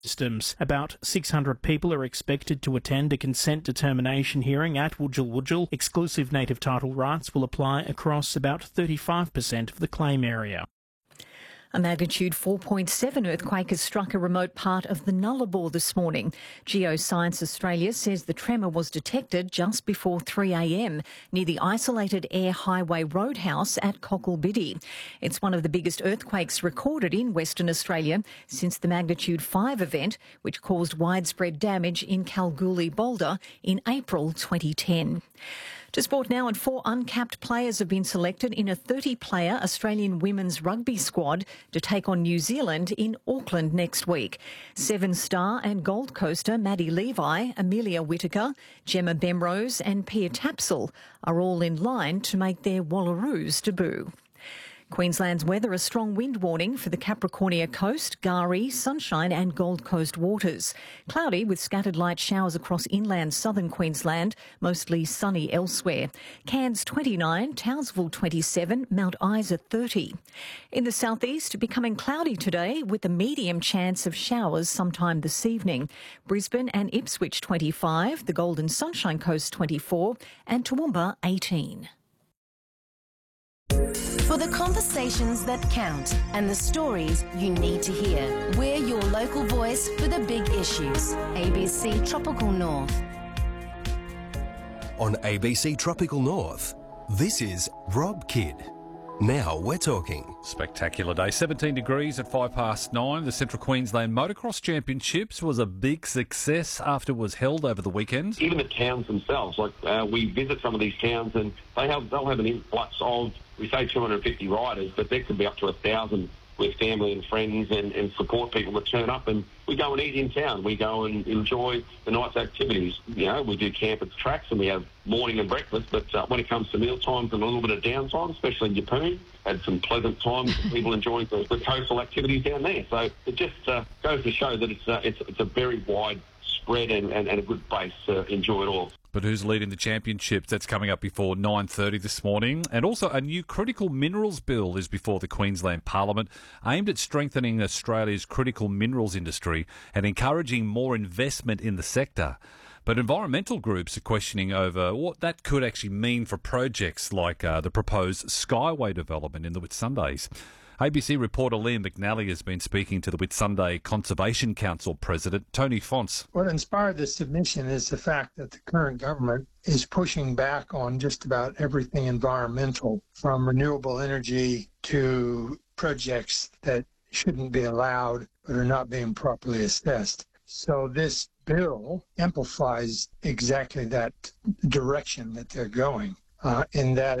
systems. About 600 people are expected to attend a consent determination hearing at Wujal. Exclusive native title rights will apply across about 35% of the claim area. A magnitude 4.7 earthquake has struck a remote part of the Nullarbor this morning. Geoscience Australia says the tremor was detected just before 3 a.m. near the isolated Air Highway Roadhouse at Cocklebiddy. It's one of the biggest earthquakes recorded in Western Australia since the magnitude 5 event, which caused widespread damage in Kalgoorlie, Boulder in April 2010. To sport now, and 4 uncapped players have been selected in a 30-player Australian women's rugby squad to take on New Zealand in Auckland next week. 7-star and Gold Coaster Maddie Levi, Amelia Whittaker, Gemma Bemrose and Pia Tapsell are all in line to make their Wallaroos debut. Queensland's weather, a strong wind warning for the Capricornia coast, Gari, Sunshine and Gold Coast waters. Cloudy with scattered light showers across inland southern Queensland, mostly sunny elsewhere. Cairns 29, Townsville 27, Mount Isa 30. In the southeast, becoming cloudy today with a medium chance of showers sometime this evening. Brisbane and Ipswich 25, the Golden Sunshine Coast 24 and Toowoomba 18. For the conversations that count and the stories you need to hear, we're your local voice for the big issues. ABC Tropical North. On ABC Tropical North, this is Rob Kidd. Now we're talking. Spectacular day. 17 degrees at 9:05. The Central Queensland Motocross Championships was a big success after it was held over the weekend. Even the towns themselves, we visit some of these towns and they'll have an influx of, we say 250 riders, but there could be up to 1,000 with family and friends and support people that turn up, and we go and eat in town. We go and enjoy the night's activities. You know, we do camp at the tracks and we have morning and breakfast, but when it comes to meal times and a little bit of downtime, especially in Yeppoon, had some pleasant times, people enjoying the coastal activities down there. So it just goes to show that it's a very wide spread and a good base to enjoy it all. But who's leading the championships? That's coming up before 9:30 this morning. And also a new critical minerals bill is before the Queensland Parliament, aimed at strengthening Australia's critical minerals industry and encouraging more investment in the sector. But environmental groups are questioning over what that could actually mean for projects like the proposed Skyway development in the Whitsundays. ABC reporter Liam McNally has been speaking to the Whitsunday Conservation Council President, Tony Fonts. What inspired this submission is the fact that the current government is pushing back on just about everything environmental, from renewable energy to projects that shouldn't be allowed but are not being properly assessed. So this bill amplifies exactly that direction that they're going, in that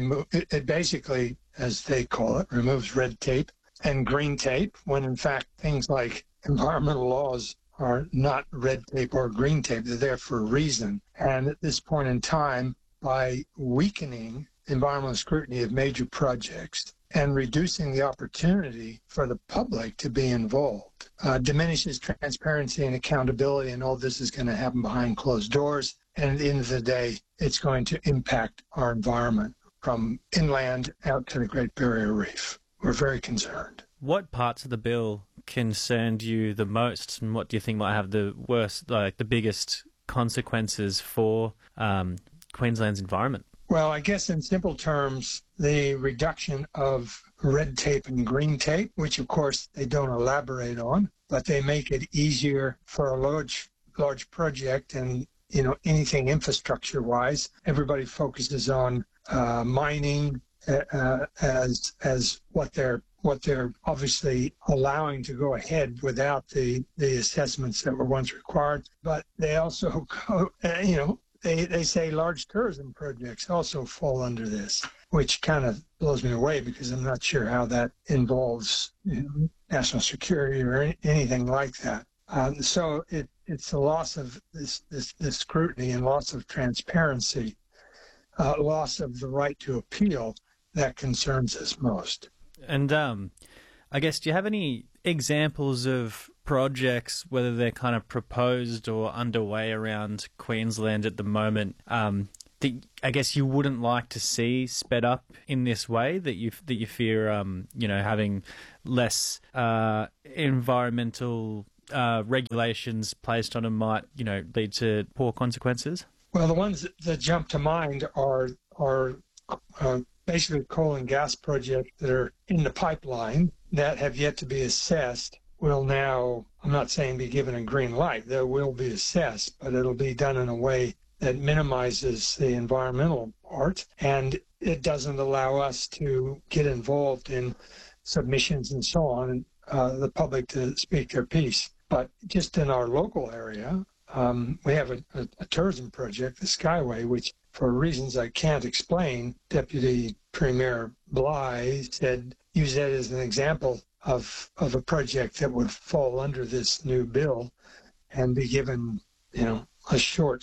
it basically, as they call it, removes red tape and green tape, when in fact things like environmental laws are not red tape or green tape. They're there for a reason. And at this point in time, by weakening environmental scrutiny of major projects and reducing the opportunity for the public to be involved, diminishes transparency and accountability, and all this is going to happen behind closed doors. And at the end of the day, it's going to impact our environment from inland out to the Great Barrier Reef. We're very concerned. What parts of the bill concerned you the most, and what do you think might have the worst, like the biggest consequences for Queensland's environment? Well, I guess in simple terms, the reduction of red tape and green tape, which of course they don't elaborate on, but they make it easier for a large project, and anything infrastructure-wise. Everybody focuses on mining as what they're obviously allowing to go ahead without the assessments that were once required. But they also go, they say large tourism projects also fall under this, which kind of blows me away because I'm not sure how that involves national security or anything like that. So it's a loss of this scrutiny and loss of transparency, loss of the right to appeal that concerns us most. And I guess, do you have any examples of projects, whether they're kind of proposed or underway around Queensland at the moment, that I guess you wouldn't like to see sped up in this way, that you fear, having less environmental regulations placed on them might, lead to poor consequences? Well, the ones that jump to mind are basically coal and gas projects that are in the pipeline that have yet to be assessed. Will now, I'm not saying be given a green light, they will be assessed, but it'll be done in a way that minimizes the environmental part, and it doesn't allow us to get involved in submissions and so on, and the public to speak their piece. But just in our local area, we have a tourism project, the Skyway, which for reasons I can't explain, Deputy Premier Bly said, use that as an example of a project that would fall under this new bill and be given, a short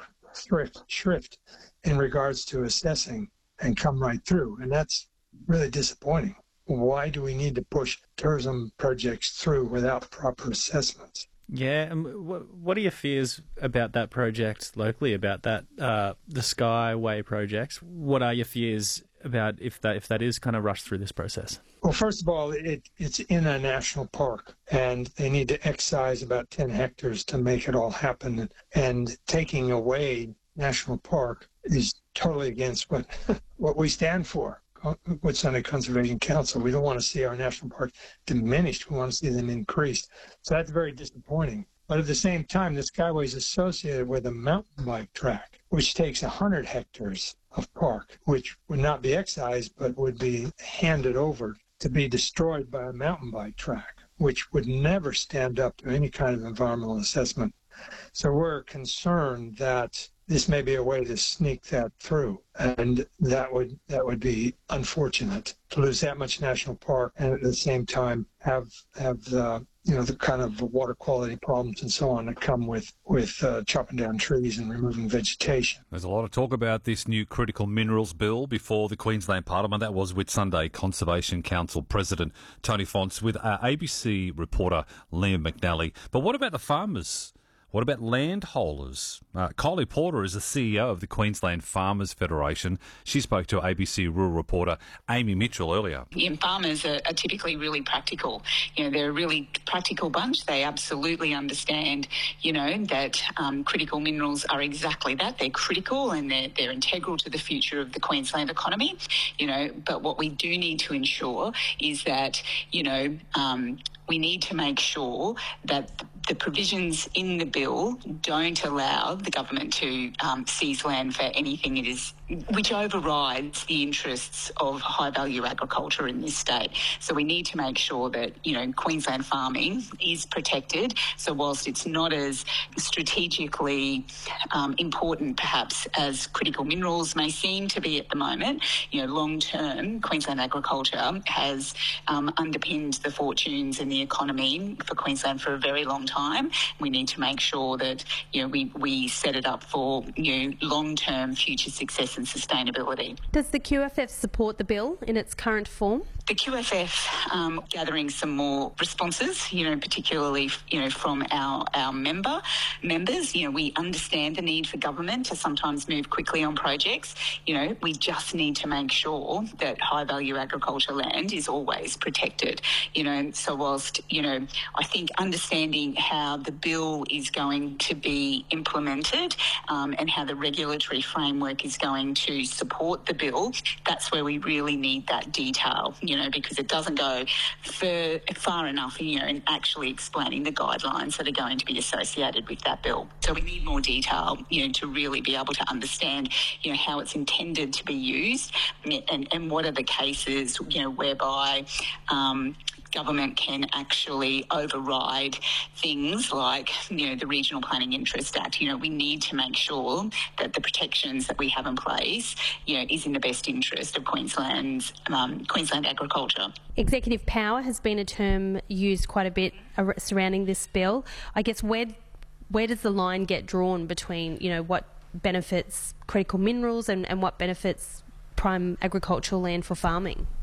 shrift in regards to assessing and come right through. And that's really disappointing. Why do we need to push tourism projects through without proper assessments? Yeah, and what are your fears about that project locally, about that the Skyway project? What are your fears about if that is kind of rushed through this process? Well, first of all, it's in a national park, and they need to excise about 10 hectares to make it all happen. And taking away national park is totally against what we stand for. Woodside Conservation Council. We don't want to see our national parks diminished. We want to see them increased. So that's very disappointing. But at the same time, the Skyway is associated with a mountain bike track, which takes 100 hectares of park, which would not be excised, but would be handed over to be destroyed by a mountain bike track, which would never stand up to any kind of environmental assessment. So we're concerned that this may be a way to sneak that through, and that would be unfortunate to lose that much national park and at the same time have the the kind of water quality problems and so on that come with chopping down trees and removing vegetation. There's a lot of talk about this new critical minerals bill before the Queensland Parliament. That was with Sunday Conservation Council President Tony Fonts with ABC reporter Liam McNally. But what about the farmers? What about landholders? Kylie Porter is the CEO of the Queensland Farmers Federation. She spoke to ABC rural reporter Amy Mitchell earlier. Farmers are typically really practical. They're a really practical bunch. They absolutely understand, that critical minerals are exactly that. They're critical and they're integral to the future of the Queensland economy. But what we do need to ensure is that, we need to make sure that the provisions in the bill don't allow the government to seize land for anything which overrides the interests of high-value agriculture in this state. So we need to make sure that, Queensland farming is protected. So whilst it's not as strategically important, perhaps, as critical minerals may seem to be at the moment, long-term, Queensland agriculture has underpinned the fortunes and the economy for Queensland for a very long time. We need to make sure that, we set it up for, long-term future success and sustainability. Does the QFF support the bill in its current form? The QFF gathering some more responses, particularly, from our members. We understand the need for government to sometimes move quickly on projects. We just need to make sure that high-value agriculture land is always protected. So whilst, I think understanding how the bill is going to be implemented and how the regulatory framework is going to support the bill, that's where we really need that detail, because it doesn't go far enough, in actually explaining the guidelines that are going to be associated with that bill. So we need more detail, to really be able to understand, how it's intended to be used and what are the cases, whereby government can actually override things like, the Regional Planning Interest Act. We need to make sure that the protections that we have in place, is in the best interest of Queensland agriculture. Executive power has been a term used quite a bit surrounding this bill. I guess where does the line get drawn between, what benefits critical minerals and what benefits prime agricultural land for farming?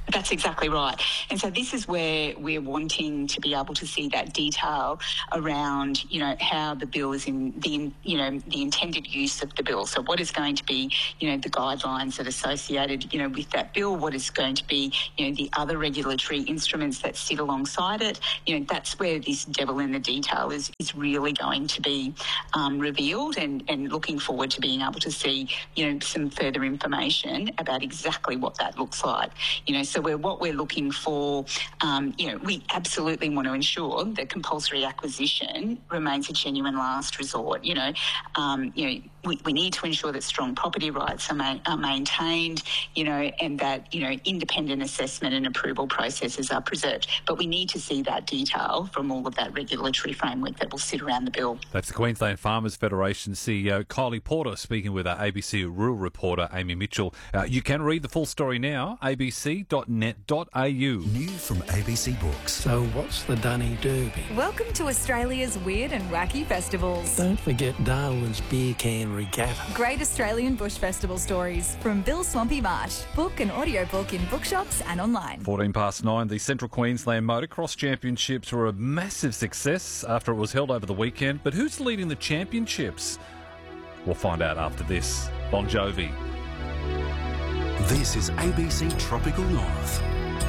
That's exactly right. And so this is where we're wanting to be able to see that detail around, how the bill is in the intended use of the bill. So what is going to be, the guidelines that are associated, with that bill? What is going to be, the other regulatory instruments that sit alongside it? That's where this devil in the detail is really going to be revealed, and looking forward to being able to see, some further information about exactly what that looks like. So what we're looking for, we absolutely want to ensure that compulsory acquisition remains a genuine last resort. We need to ensure that strong property rights are maintained, and that, independent assessment and approval processes are preserved. But we need to see that detail from all of that regulatory framework that will sit around the bill. That's the Queensland Farmers Federation CEO Kylie Porter speaking with our ABC rural reporter Amy Mitchell. You can read the full story now, abc.net.au. New from ABC Books. So what's the Dunny Derby? Welcome to Australia's weird and wacky festivals. Don't forget Darwin's Beer Can Regatta. Great Australian Bush Festival stories from Bill Swampy Marsh. Book an audiobook in bookshops and online. 9:14, the Central Queensland Motocross Championships were a massive success after it was held over the weekend. But who's leading the championships? We'll find out after this. Bon Jovi. This is ABC Tropical North.